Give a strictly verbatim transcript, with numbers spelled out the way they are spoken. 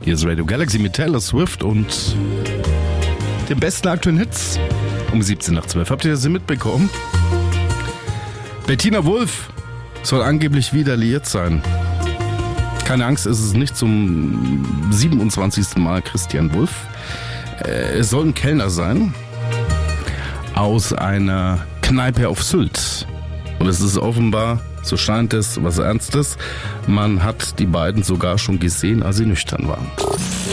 Hier ist Radio Galaxy mit Taylor Swift und den besten aktuellen Hits. Um siebzehn nach zwölf. Habt ihr das mitbekommen? Bettina Wulff soll angeblich wieder liiert sein. Keine Angst, es ist nicht zum siebenundzwanzigsten Mal Christian Wulff. Es soll ein Kellner sein aus einer Kneipe auf Sylt. Und es ist offenbar, so scheint es, was Ernstes. Man hat die beiden sogar schon gesehen, als sie nüchtern waren.